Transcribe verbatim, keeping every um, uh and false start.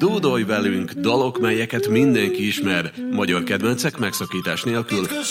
Dúdolj velünk dalok, melyeket mindenki ismer, magyar kedvencek megszakítás nélkül.